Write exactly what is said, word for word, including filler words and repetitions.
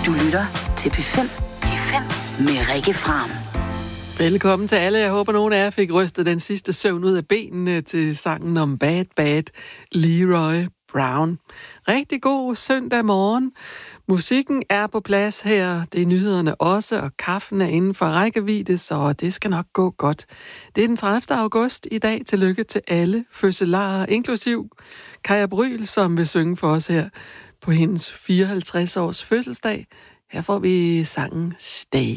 Du lytter til P fem. P fem med Rikke Fram. Velkommen til alle. Jeg håber, nogen af jer fik rystet den sidste søvn ud af benene til sangen om Bad Bad Leroy Brown. Rigtig god søndag morgen. Musikken er på plads her. Det er nyhederne også, og kaffen er inden for rækkevidde, så det skal nok gå godt. Det er den tredivte august i dag. Tillykke til alle fødselarer, inklusiv Kaja Bryl, som vil synge for os her på hendes fireoghalvtreds års fødselsdag. Her får vi sangen Stay.